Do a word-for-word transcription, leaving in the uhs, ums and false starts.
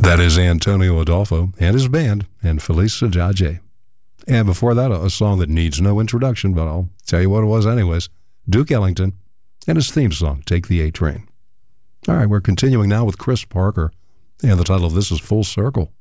That is Antonio Adolfo and his band and Feliz Sajaje. And before that, a song that needs no introduction, but I'll tell you what it was anyways. Duke Ellington and his theme song, Take the A Train. All right, we're continuing now with Chris Parker, and the title of this is Full Circle.